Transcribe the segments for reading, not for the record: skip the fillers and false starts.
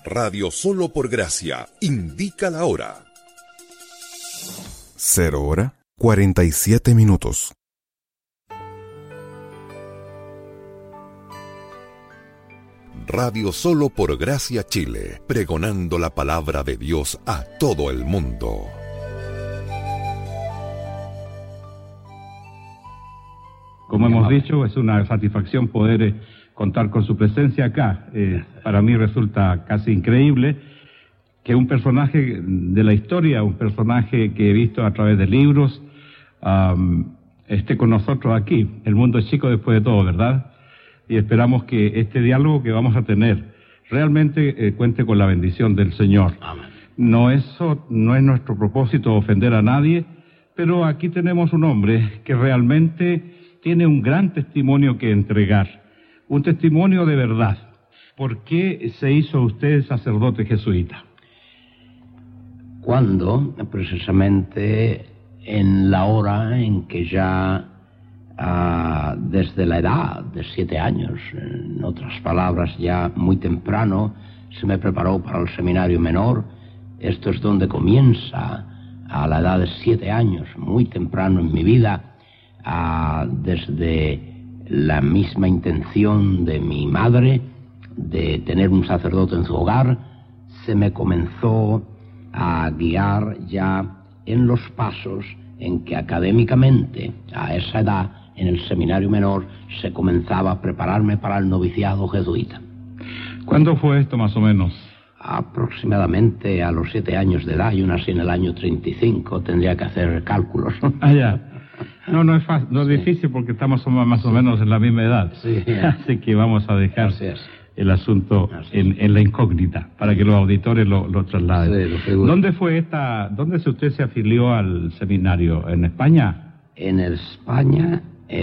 Radio Solo por Gracia indica la hora. 0:47. Radio Solo por Gracia Chile, pregonando la palabra de Dios a todo el mundo. Como hemos dicho, es una satisfacción poder contar con su presencia acá. Para mí resulta casi increíble que un personaje de la historia, un personaje que he visto a través de libros, esté con nosotros aquí. El mundo es chico después de todo, ¿verdad? Y esperamos que este diálogo que vamos a tener realmente cuente con la bendición del Señor. Amén. No es nuestro propósito ofender a nadie, pero aquí tenemos un hombre que realmente tiene un gran testimonio que entregar, un testimonio de verdad. ¿Por qué se hizo usted sacerdote jesuita? Cuando, precisamente, en la hora en que ya, desde la edad de 7 años, en otras palabras, ya muy temprano, se me preparó para el seminario menor. Esto es donde comienza, a la edad de 7 años, muy temprano en mi vida, desde la misma intención de mi madre de tener un sacerdote en su hogar, se me comenzó a guiar ya en los pasos en que académicamente, a esa edad, en el seminario menor, se comenzaba a prepararme para el noviciado jesuita. ¿Cuándo fue esto más o menos? Aproximadamente a los 7 años de edad. Yo nací en el año 35, tendría que hacer cálculos. Ya. No es fácil, no es difícil porque estamos más o menos en la misma edad. Sí. Así que vamos a dejar el asunto en la incógnita para que los auditores lo trasladen. Sí, ¿Dónde usted se afilió al seminario? ¿En España? En España,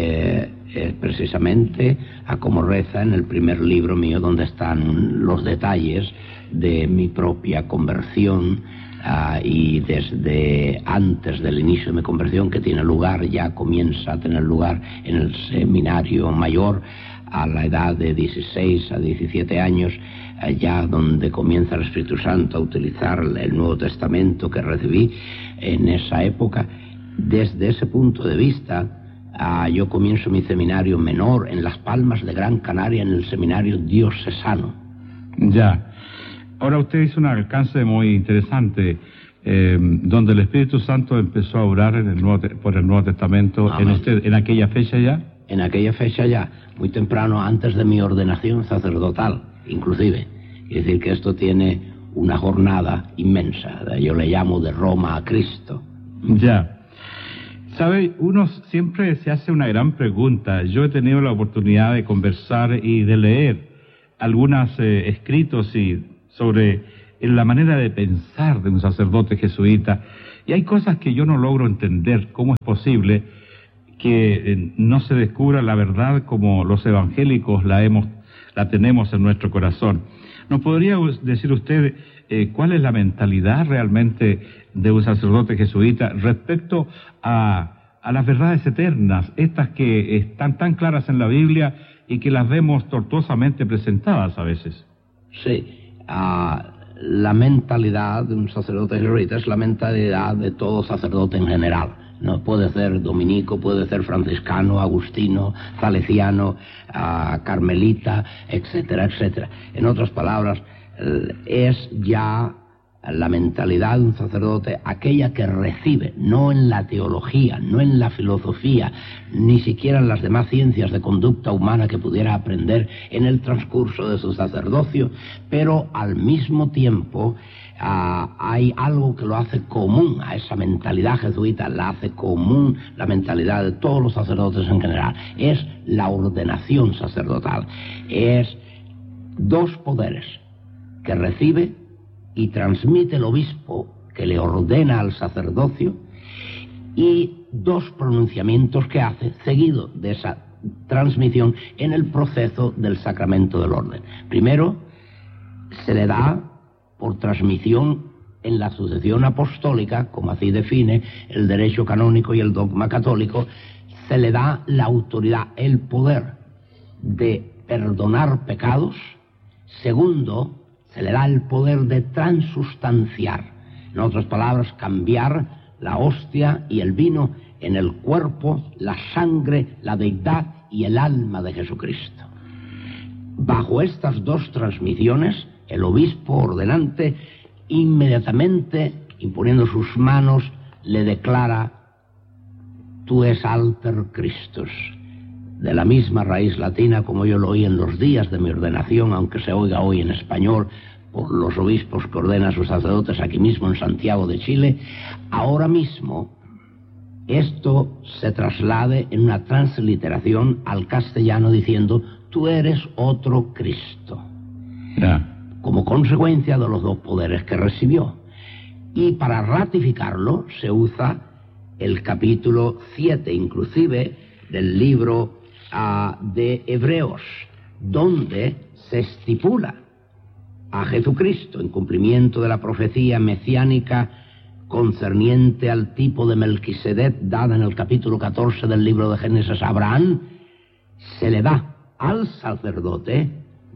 precisamente, a como reza en el primer libro mío, donde están los detalles de mi propia conversión, y desde antes del inicio de mi conversión, que tiene lugar, ya comienza a tener lugar en el seminario mayor, a la edad de 16 a 17 años, ya donde comienza el Espíritu Santo a utilizar el Nuevo Testamento que recibí en esa época. Desde ese punto de vista, yo comienzo mi seminario menor en Las Palmas de Gran Canaria, en el seminario diocesano. Ya. Ahora usted hizo un alcance muy interesante, donde el Espíritu Santo empezó a orar por el Nuevo Testamento. ¿En aquella fecha ya? En aquella fecha ya, muy temprano, antes de mi ordenación sacerdotal, inclusive. Es decir, que esto tiene una jornada inmensa. Yo le llamo de Roma a Cristo. Ya. ¿Sabe? Uno siempre se hace una gran pregunta. Yo he tenido la oportunidad de conversar y de leer algunos escritos sobre la manera de pensar de un sacerdote jesuita, y hay cosas que yo no logro entender. ¿Cómo es posible que no se descubra la verdad como los evangélicos la tenemos en nuestro corazón? ¿Nos podría decir usted cuál es la mentalidad realmente de un sacerdote jesuita respecto a las verdades eternas, estas que están tan claras en la Biblia y que las vemos tortuosamente presentadas a veces? Sí. La mentalidad de un sacerdote jesuita es la mentalidad de todo sacerdote en general. No puede ser dominico, puede ser franciscano, agustino, salesiano, carmelita, etcétera, etcétera. En otras palabras, es ya la mentalidad de un sacerdote aquella que recibe, no en la teología, no en la filosofía, ni siquiera en las demás ciencias de conducta humana que pudiera aprender en el transcurso de su sacerdocio, pero al mismo tiempo hay algo que lo hace común a esa mentalidad jesuita, la hace común la mentalidad de todos los sacerdotes en general. Es la ordenación sacerdotal. Es 2 poderes que recibe y transmite el obispo que le ordena al sacerdocio, y 2 pronunciamientos que hace seguido de esa transmisión en el proceso del sacramento del orden. Primero, se le da por transmisión en la sucesión apostólica, como así define el derecho canónico y el dogma católico, se le da la autoridad, el poder de perdonar pecados. Segundo, se le da el poder de transustanciar. En otras palabras, cambiar la hostia y el vino en el cuerpo, la sangre, la deidad y el alma de Jesucristo. Bajo estas dos transmisiones, el obispo ordenante inmediatamente, imponiendo sus manos, le declara: tú es alter Christus, de la misma raíz latina como yo lo oí en los días de mi ordenación, aunque se oiga hoy en español por los obispos que ordenan a sus sacerdotes aquí mismo en Santiago de Chile. Ahora mismo esto se traslade en una transliteración al castellano diciendo: tú eres otro Cristo, como consecuencia de los dos poderes que recibió. Y para ratificarlo se usa el capítulo 7, inclusive, del libro de Hebreos, donde se estipula a Jesucristo, en cumplimiento de la profecía mesiánica concerniente al tipo de Melquisedec, dada en el capítulo 14 del libro de Génesis a Abraham, se le da al sacerdote,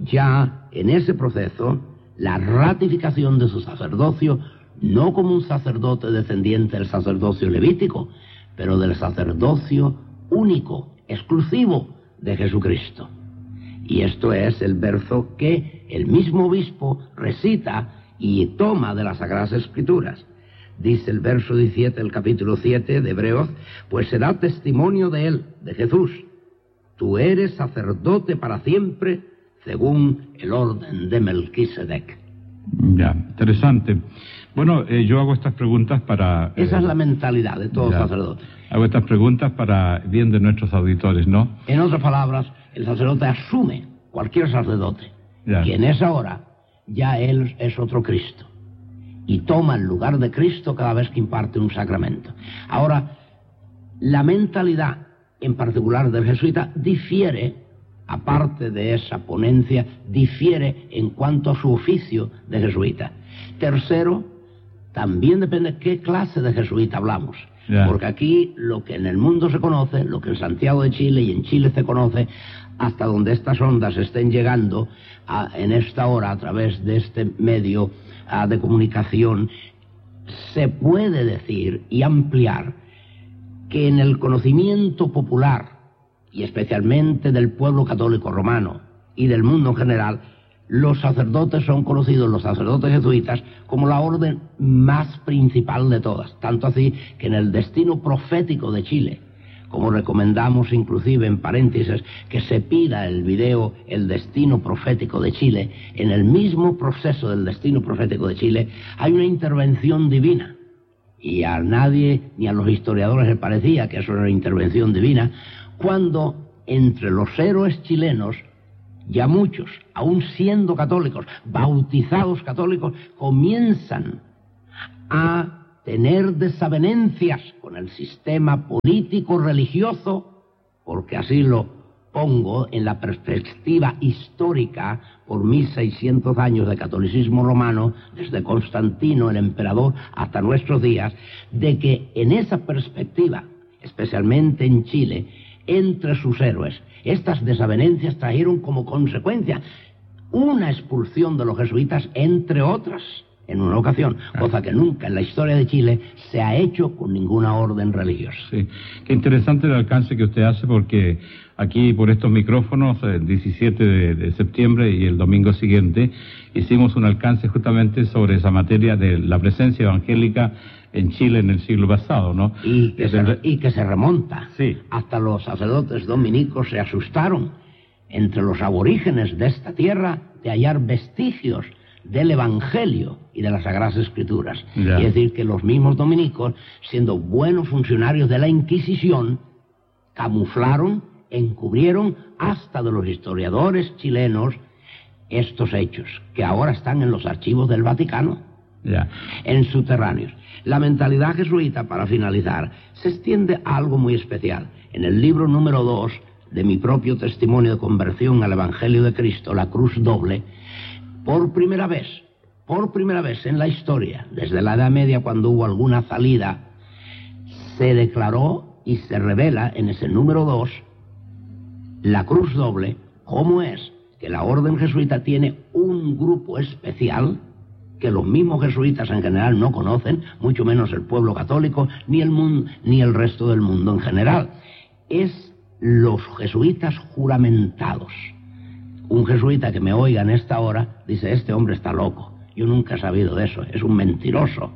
ya en ese proceso, la ratificación de su sacerdocio, no como un sacerdote descendiente del sacerdocio levítico, pero del sacerdocio único, exclusivo de Jesucristo. Y esto es el verso que el mismo obispo recita y toma de las Sagradas Escrituras. Dice el verso 17 del capítulo 7 de Hebreos: pues se da testimonio de él, de Jesús: tú eres sacerdote para siempre, según el orden de Melquisedec. Ya, interesante. Bueno, yo hago estas preguntas para... Esa es la mentalidad de todo sacerdote. Hago estas preguntas para bien de nuestros auditores, ¿no? En otras palabras, el sacerdote asume, cualquier sacerdote, que en esa hora ya él es otro Cristo, y toma el lugar de Cristo cada vez que imparte un sacramento. Ahora, la mentalidad en particular del jesuita difiere, aparte de esa ponencia, difiere en cuanto a su oficio de jesuita. Tercero, también depende de qué clase de jesuita hablamos. Porque aquí lo que en el mundo se conoce, lo que en Santiago de Chile y en Chile se conoce, hasta donde estas ondas estén llegando en esta hora a través de este medio de comunicación, se puede decir y ampliar que en el conocimiento popular, y especialmente del pueblo católico romano y del mundo en general, los sacerdotes son conocidos, los sacerdotes jesuitas, como la orden más principal de todas. Tanto así que en el destino profético de Chile, como recomendamos inclusive en paréntesis que se pida el video El destino profético de Chile, en el mismo proceso del destino profético de Chile hay una intervención divina. Y a nadie, ni a los historiadores les parecía que eso era una intervención divina, cuando entre los héroes chilenos, ya muchos, aún siendo católicos, bautizados católicos, comienzan a tener desavenencias con el sistema político-religioso, porque así lo pongo en la perspectiva histórica por 1600 años de catolicismo romano, desde Constantino, el emperador, hasta nuestros días, de que en esa perspectiva, especialmente en Chile, entre sus héroes, estas desavenencias trajeron como consecuencia una expulsión de los jesuitas, entre otras, en una ocasión, cosa que nunca en la historia de Chile se ha hecho con ninguna orden religiosa. Sí, qué interesante el alcance que usted hace, porque aquí por estos micrófonos, el 17 de septiembre y el domingo siguiente, hicimos un alcance justamente sobre esa materia de la presencia evangélica en Chile en el siglo pasado, ¿no? Y que se remonta. Sí. Hasta los sacerdotes dominicos se asustaron entre los aborígenes de esta tierra de hallar vestigios del Evangelio y de las Sagradas Escrituras. Es decir, que los mismos dominicos, siendo buenos funcionarios de la Inquisición, camuflaron, encubrieron hasta de los historiadores chilenos estos hechos, que ahora están en los archivos del Vaticano, en subterráneos. La mentalidad jesuita, para finalizar, se extiende a algo muy especial. En el libro número 2 de mi propio testimonio de conversión al Evangelio de Cristo, La Cruz Doble, por primera vez en la historia, desde la Edad Media, cuando hubo alguna salida, se declaró y se revela en ese número 2 la cruz doble, cómo es que la orden jesuita tiene un grupo especial que los mismos jesuitas en general no conocen, mucho menos el pueblo católico, ni el mundo, ni el resto del mundo en general. Es los jesuitas juramentados. Un jesuita que me oiga en esta hora dice: este hombre está loco. Yo nunca he sabido de eso, es un mentiroso.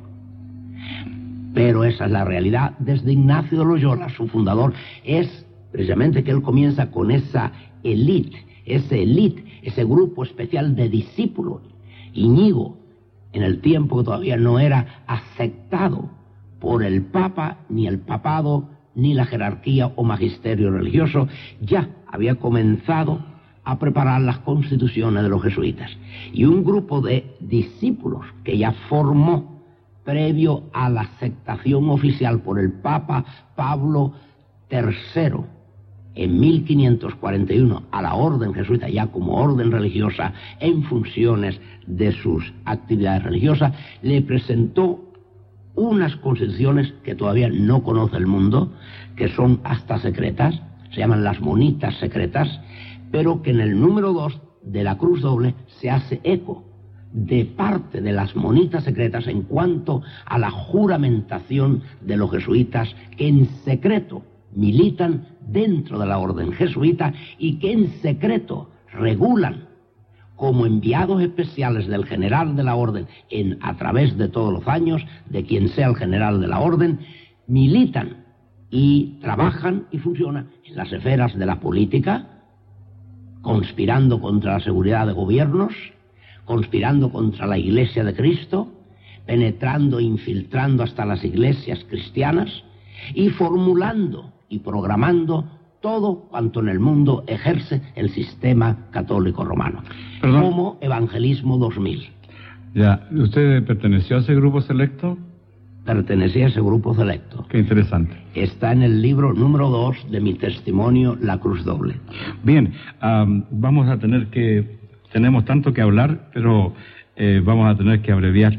Pero esa es la realidad. Desde Ignacio de Loyola, su fundador, es precisamente que él comienza con esa élite, ese grupo especial de discípulos. Íñigo, en el tiempo que todavía no era aceptado por el Papa, ni el papado, ni la jerarquía o magisterio religioso, ya había comenzado a preparar las constituciones de los jesuitas. Y un grupo de discípulos que ya formó previo a la aceptación oficial por el Papa Pablo III en 1541 a la orden jesuita ya como orden religiosa en funciones de sus actividades religiosas, le presentó unas constituciones que todavía no conoce el mundo, que son hasta secretas, se llaman las monitas secretas, pero que en el número 2 de la cruz doble se hace eco de parte de las monitas secretas en cuanto a la juramentación de los jesuitas que en secreto militan dentro de la orden jesuita y que en secreto regulan como enviados especiales del general de la orden a través de todos los años, de quien sea el general de la orden, militan y trabajan y funcionan en las esferas de la política, conspirando contra la seguridad de gobiernos, conspirando contra la Iglesia de Cristo, penetrando e infiltrando hasta las iglesias cristianas y formulando y programando todo cuanto en el mundo ejerce el sistema católico romano. ¿Perdón? Como Evangelismo 2000. Ya, ¿usted perteneció a ese grupo selecto? Pertenecía a ese grupo selecto. Qué interesante. Está en el libro número 2 de mi testimonio, La Cruz Doble. Bien, vamos a tener que... Tenemos tanto que hablar, pero vamos a tener que abreviar.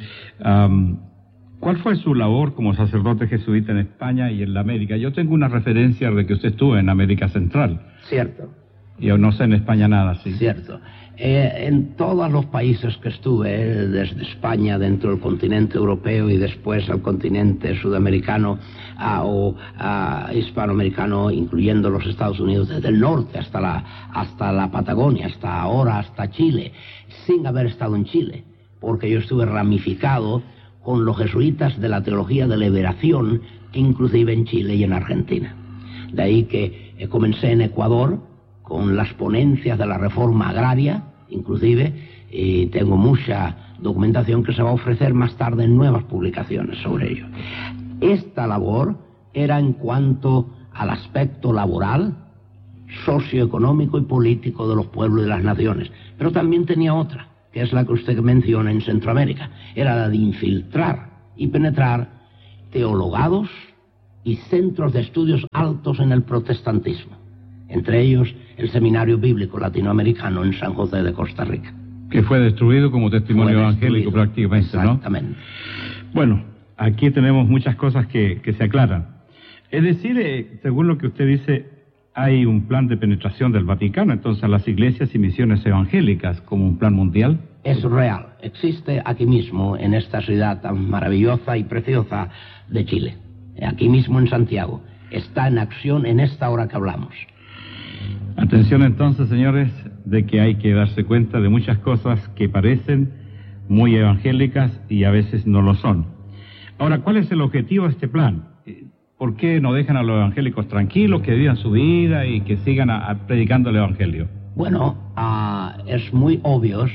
¿Cuál fue su labor como sacerdote jesuita en España y en la América? Yo tengo una referencia de que usted estuvo en América Central. Cierto. Yo no sé en España nada, sí. Cierto. En todos los países que estuve, desde España, dentro del continente europeo y después al continente sudamericano o hispanoamericano, incluyendo los Estados Unidos, desde el norte hasta la Patagonia, hasta Chile, sin haber estado en Chile, porque yo estuve ramificado con los jesuitas de la teología de liberación, inclusive en Chile y en Argentina. De ahí que comencé en Ecuador con las ponencias de la reforma agraria, inclusive, y tengo mucha documentación que se va a ofrecer más tarde en nuevas publicaciones sobre ello. Esta labor era en cuanto al aspecto laboral, socioeconómico y político de los pueblos y de las naciones, pero también tenía otra, que es la que usted menciona en Centroamérica, era la de infiltrar y penetrar teologados y centros de estudios altos en el protestantismo, entre ellos el Seminario Bíblico Latinoamericano en San José de Costa Rica. Que fue destruido como testimonio evangélico prácticamente, ¿no? Exactamente. Bueno, aquí tenemos muchas cosas que se aclaran. Es decir, según lo que usted dice, hay un plan de penetración del Vaticano, entonces, a las iglesias y misiones evangélicas, como un plan mundial. Es real, existe aquí mismo, en esta ciudad tan maravillosa y preciosa de Chile, aquí mismo en Santiago. Está en acción en esta hora que hablamos. Atención entonces, señores, de que hay que darse cuenta de muchas cosas que parecen muy evangélicas y a veces no lo son. Ahora, ¿cuál es el objetivo de este plan? ¿Por qué no dejan a los evangélicos tranquilos, que vivan su vida y que sigan predicando el evangelio? Bueno, es muy obvio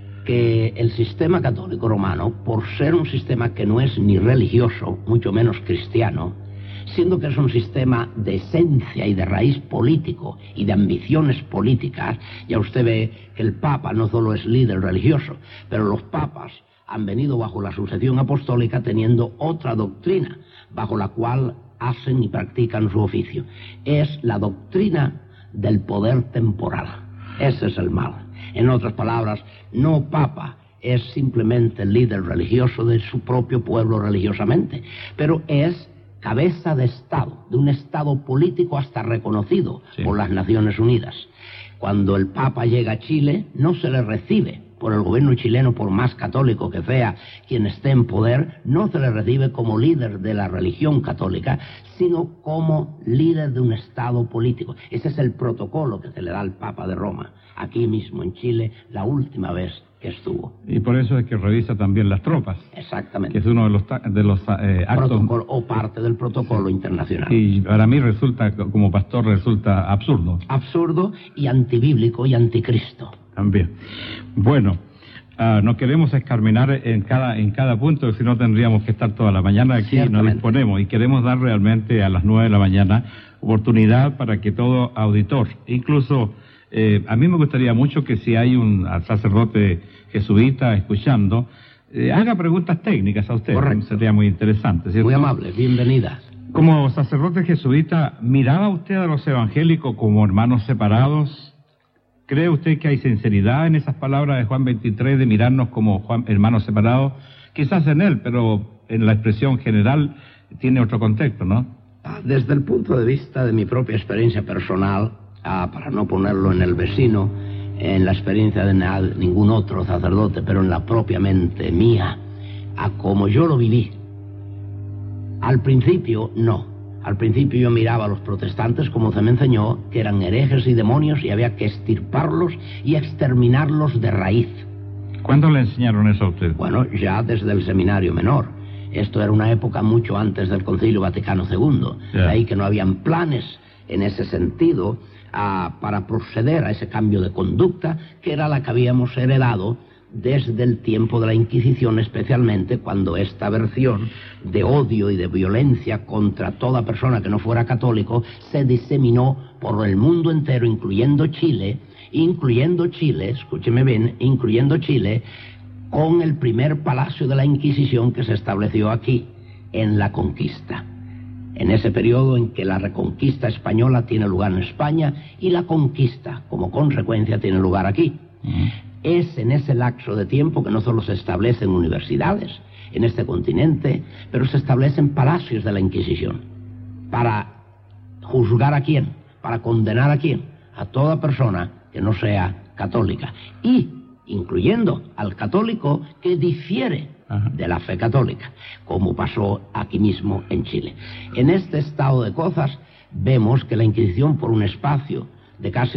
que el sistema católico romano, por ser un sistema que no es ni religioso, mucho menos cristiano, siendo que es un sistema de esencia y de raíz político y de ambiciones políticas, ya usted ve que el Papa no solo es líder religioso, pero los papas han venido bajo la sucesión apostólica teniendo otra doctrina, bajo la cual hacen y practican su oficio. Es la doctrina del poder temporal. Ese es el mal. En otras palabras, no Papa es simplemente el líder religioso de su propio pueblo religiosamente, pero es cabeza de Estado, de un Estado político hasta reconocido por las Naciones Unidas. Cuando el Papa llega a Chile, no se le recibe por el gobierno chileno, por más católico que sea quien esté en poder, no se le recibe como líder de la religión católica, sino como líder de un Estado político. Ese es el protocolo que se le da al Papa de Roma, aquí mismo en Chile, la última vez que estuvo. Y por eso es que revisa también las tropas. Exactamente. Que es uno de los actos... Protocolo, o parte del protocolo internacional. Y para mí resulta, como pastor, resulta absurdo. Absurdo y antibíblico y anticristo. También. Bueno, no queremos escarminar en cada punto, si no tendríamos que estar toda la mañana aquí. Nos disponemos y queremos dar realmente a las 9 de la mañana oportunidad para que todo auditor, incluso a mí me gustaría mucho que si hay un sacerdote jesuita escuchando, haga preguntas técnicas a usted. Correcto. Sería muy interesante, ¿cierto? Muy amable, bienvenidas. Como sacerdote jesuita, ¿miraba usted a los evangélicos como hermanos separados? ¿Cree usted que hay sinceridad en esas palabras de Juan 23 de mirarnos como hermanos separados? Quizás en él, pero en la expresión general tiene otro contexto, ¿no? Desde el punto de vista de mi propia experiencia personal, para no ponerlo en el vecino, en la experiencia de ningún otro sacerdote, pero en la propia mente mía, como yo lo viví, al principio no. Al principio yo miraba a los protestantes, como se me enseñó, que eran herejes y demonios y había que extirparlos y exterminarlos de raíz. ¿Cuándo le enseñaron eso a usted? Bueno, ya desde el seminario menor. Esto era una época mucho antes del Concilio Vaticano II. De ahí que no habían planes en ese sentido para proceder a ese cambio de conducta, que era la que habíamos heredado desde el tiempo de la Inquisición, especialmente cuando esta versión de odio y de violencia contra toda persona que no fuera católico se diseminó por el mundo entero, incluyendo Chile, escúcheme bien, incluyendo Chile, con el primer palacio de la Inquisición que se estableció aquí, en la Conquista. En ese periodo en que la reconquista española tiene lugar en España y la conquista, como consecuencia, tiene lugar aquí. Es en ese lapso de tiempo que no solo se establecen universidades en este continente, pero se establecen palacios de la Inquisición. ¿Para juzgar a quién? ¿Para condenar a quién? A toda persona que no sea católica. Y incluyendo al católico que difiere de la fe católica, como pasó aquí mismo en Chile. En este estado de cosas vemos que la Inquisición, por un espacio de casi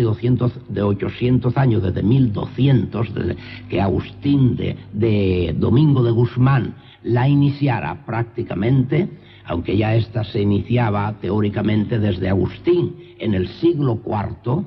800 años, desde 1200, desde que Agustín de Domingo de Guzmán la iniciara prácticamente, aunque ya esta se iniciaba teóricamente desde Agustín en el siglo IV,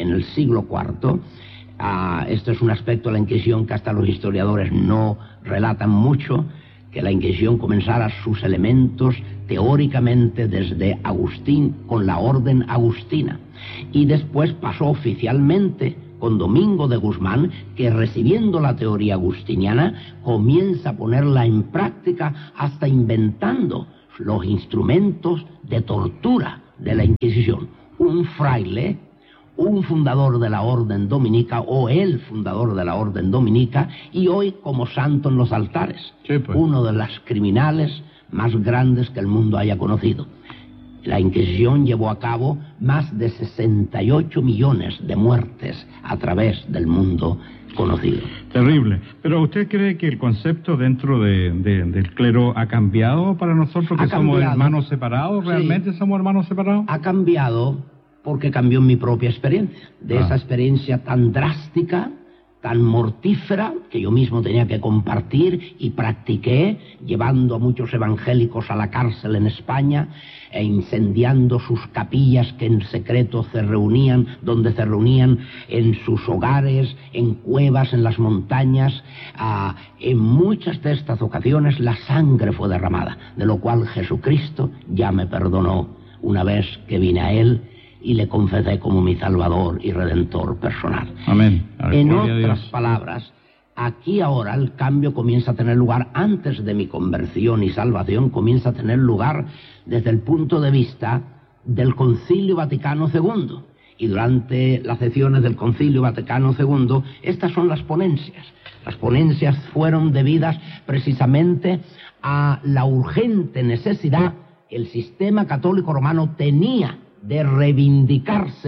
esto es un aspecto de la Inquisición que hasta los historiadores no relatan mucho, que la Inquisición comenzara sus elementos teóricamente desde Agustín con la orden agustina, y después pasó oficialmente con Domingo de Guzmán, que recibiendo la teoría agustiniana comienza a ponerla en práctica hasta inventando los instrumentos de tortura de la Inquisición. Un fraile, un fundador de la orden dominica, o el fundador de la orden dominica, y hoy como santo en los altares, sí, pues, uno de las criminales más grandes que el mundo haya conocido. La Inquisición llevó a cabo más de 68 millones de muertes a través del mundo conocido. Terrible. Pero ¿usted cree que el concepto dentro del clero ha cambiado para nosotros, que somos hermanos separados? ¿Realmente sí somos hermanos separados? Ha cambiado porque cambió mi propia experiencia. De esa experiencia tan drástica, tan mortífera, que yo mismo tenía que compartir y practiqué, llevando a muchos evangélicos a la cárcel en España e incendiando sus capillas que en secreto se reunían, donde se reunían en sus hogares, en cuevas, en las montañas. En muchas de estas ocasiones la sangre fue derramada, de lo cual Jesucristo ya me perdonó una vez que vine a Él y le confesé como mi Salvador y Redentor personal. Amén. En otras palabras, aquí ahora el cambio comienza a tener lugar antes de mi conversión y salvación, comienza a tener lugar desde el punto de vista del Concilio Vaticano II. Y durante las sesiones del Concilio Vaticano II, estas son las ponencias. Las ponencias fueron debidas precisamente a la urgente necesidad que el sistema católico romano tenía de reivindicarse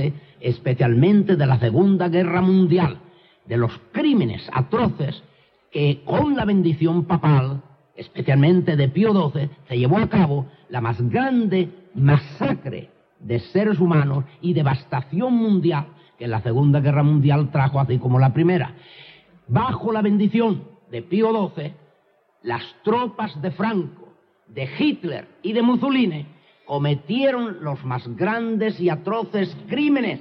especialmente de la Segunda Guerra Mundial, de los crímenes atroces que con la bendición papal, especialmente de Pío XII, se llevó a cabo la más grande masacre de seres humanos y devastación mundial que la Segunda Guerra Mundial trajo, así como la primera. Bajo la bendición de Pío XII, las tropas de Franco, de Hitler y de Mussolini cometieron los más grandes y atroces crímenes,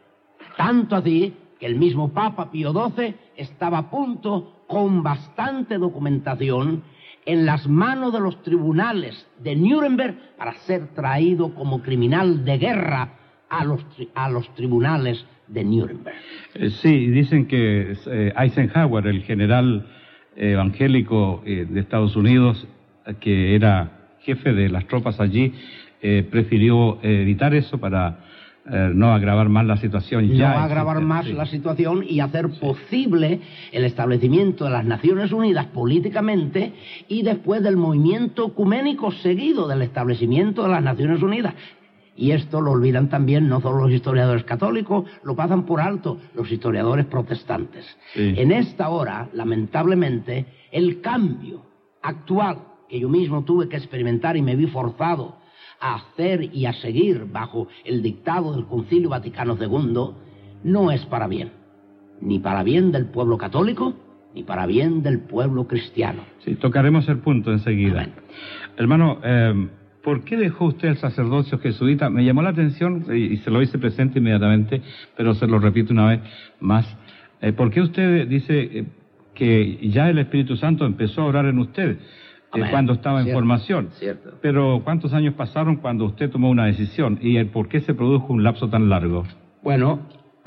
tanto así que el mismo Papa Pío XII estaba a punto, con bastante documentación, en las manos de los tribunales de Nuremberg para ser traído como criminal de guerra a los tribunales de Nuremberg. Sí, dicen que Eisenhower, el general evangélico de Estados Unidos, que era jefe de las tropas allí, prefirió evitar eso para no agravar más la situación. No agravar más la situación y hacer posible el establecimiento de las Naciones Unidas políticamente, y después del movimiento ecuménico seguido del establecimiento de las Naciones Unidas. Y esto lo olvidan también no solo los historiadores católicos, lo pasan por alto los historiadores protestantes. Sí. En esta hora, lamentablemente, el cambio actual que yo mismo tuve que experimentar y me vi forzado a hacer y a seguir bajo el dictado del Concilio Vaticano II, no es para bien, ni para bien del pueblo católico, ni para bien del pueblo cristiano. Sí, tocaremos el punto enseguida. Amén. Hermano, ¿por qué dejó usted el sacerdocio jesuita? Me llamó la atención y se lo hice presente inmediatamente, pero se lo repito una vez más. ¿Por qué usted dice que ya el Espíritu Santo empezó a obrar en usted cuando estaba en formación? Cierto. Pero ¿cuántos años pasaron cuando usted tomó una decisión? ¿Y por qué se produjo un lapso tan largo? Bueno,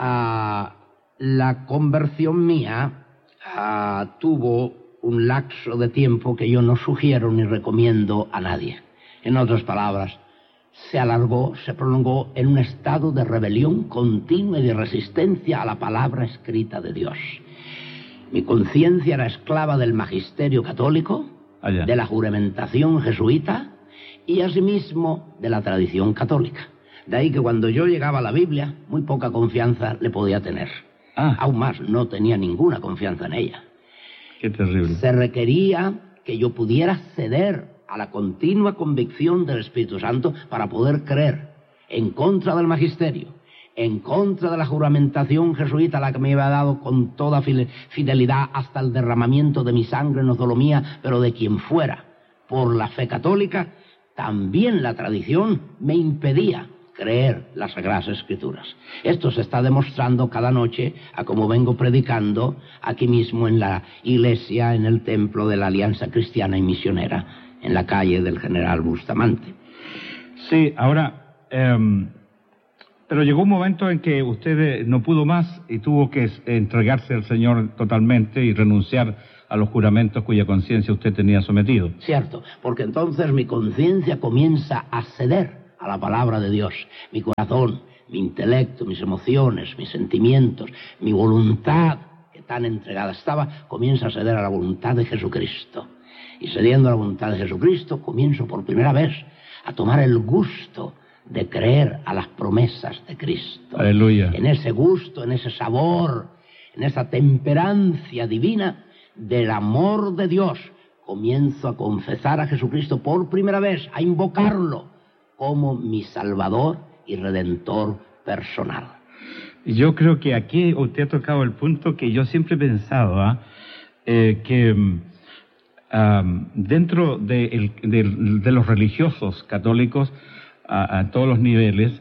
la conversión mía tuvo un lapso de tiempo que yo no sugiero ni recomiendo a nadie. En otras palabras, se alargó, se prolongó en un estado de rebelión continua y de resistencia a la palabra escrita de Dios. Mi conciencia era esclava del magisterio católico, de la juramentación jesuita y asimismo de la tradición católica. De ahí que cuando yo llegaba a la Biblia, muy poca confianza le podía tener. Aún más, no tenía ninguna confianza en ella. Qué terrible. Se requería que yo pudiera ceder a la continua convicción del Espíritu Santo para poder creer en contra del magisterio, en contra de la juramentación jesuita, la que me había dado con toda fidelidad hasta el derramamiento de mi sangre, no solo mía, pero de quien fuera, por la fe católica. También la tradición me impedía creer las Sagradas Escrituras. Esto se está demostrando cada noche, a como vengo predicando aquí mismo en la iglesia, en el templo de la Alianza Cristiana y Misionera, en la calle del General Bustamante. Sí, ahora, pero llegó un momento en que usted no pudo más y tuvo que entregarse al Señor totalmente y renunciar a los juramentos cuya conciencia usted tenía sometido. Cierto, porque entonces mi conciencia comienza a ceder a la palabra de Dios. Mi corazón, mi intelecto, mis emociones, mis sentimientos, mi voluntad, que tan entregada estaba, comienza a ceder a la voluntad de Jesucristo. Y cediendo a la voluntad de Jesucristo, comienzo por primera vez a tomar el gusto de creer a las promesas de Cristo. Aleluya. En ese gusto, en ese sabor, en esa temperancia divina del amor de Dios, comienzo a confesar a Jesucristo por primera vez, a invocarlo como mi Salvador y Redentor personal. Yo creo que aquí usted ha tocado el punto que yo siempre he pensado, que dentro de los religiosos católicos, a todos los niveles,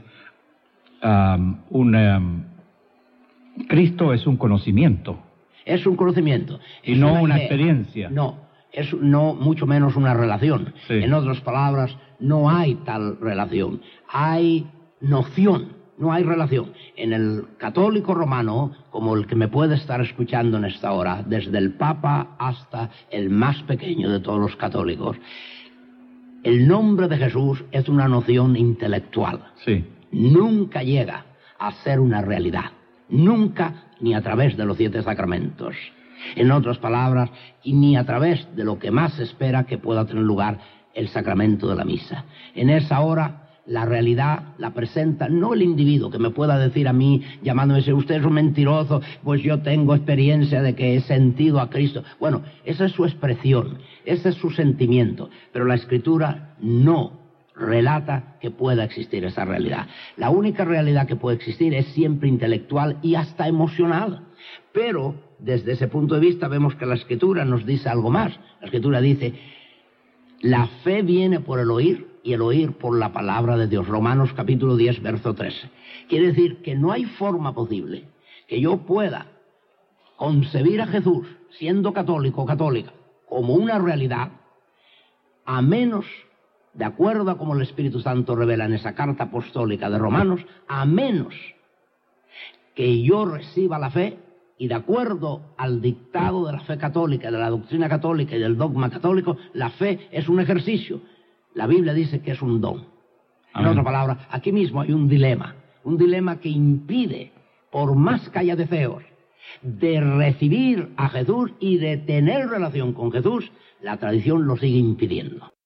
Cristo es un conocimiento. Es un conocimiento. Y no una experiencia. No, es no mucho menos una relación. Sí. En otras palabras, no hay tal relación. Hay noción, no hay relación. En el católico romano, como el que me puede estar escuchando en esta hora, desde el Papa hasta el más pequeño de todos los católicos, el nombre de Jesús es una noción intelectual. Sí. Nunca llega a ser una realidad. Nunca, ni a través de los 7 sacramentos. En otras palabras, y ni a través de lo que más se espera que pueda tener lugar el sacramento de la misa. En esa hora, la realidad la presenta no el individuo que me pueda decir a mí, llamándome, usted es un mentiroso, pues yo tengo experiencia de que he sentido a Cristo. Bueno, esa es su expresión, ese es su sentimiento, pero la Escritura no relata que pueda existir esa realidad. La única realidad que puede existir es siempre intelectual y hasta emocional. Pero desde ese punto de vista vemos que la Escritura nos dice algo más. La Escritura dice, la fe viene por el oír y el oír por la palabra de Dios. Romanos capítulo 10, verso 13. Quiere decir que no hay forma posible que yo pueda concebir a Jesús, siendo católico o católica, como una realidad, a menos, de acuerdo a como el Espíritu Santo revela en esa carta apostólica de Romanos, a menos que yo reciba la fe y de acuerdo al dictado de la fe católica, de la doctrina católica y del dogma católico, la fe es un ejercicio. La Biblia dice que es un don. En otras palabras, aquí mismo hay un dilema que impide, por más que haya deseos, de recibir a Jesús y de tener relación con Jesús, la tradición lo sigue impidiendo.